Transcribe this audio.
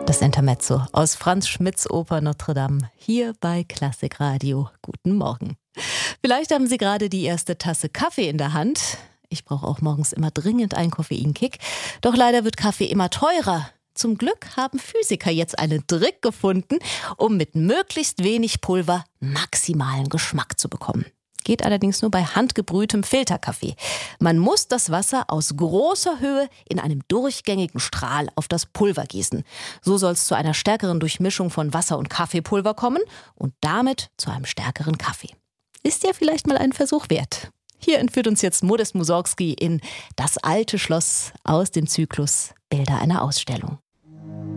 Das Intermezzo aus Franz Schmidts Oper Notre Dame hier bei Klassik Radio. Guten Morgen. Vielleicht haben Sie gerade die erste Tasse Kaffee in der Hand. Ich brauche auch morgens immer dringend einen Koffeinkick. Doch leider wird Kaffee immer teurer. Zum Glück haben Physiker jetzt einen Trick gefunden, um mit möglichst wenig Pulver maximalen Geschmack zu bekommen. Geht allerdings nur bei handgebrühtem Filterkaffee. Man muss das Wasser aus großer Höhe in einem durchgängigen Strahl auf das Pulver gießen. So soll es zu einer stärkeren Durchmischung von Wasser und Kaffeepulver kommen und damit zu einem stärkeren Kaffee. Ist ja vielleicht mal ein Versuch wert. Hier entführt uns jetzt Modest Mussorgsky in Das alte Schloss aus dem Zyklus Bilder einer Ausstellung.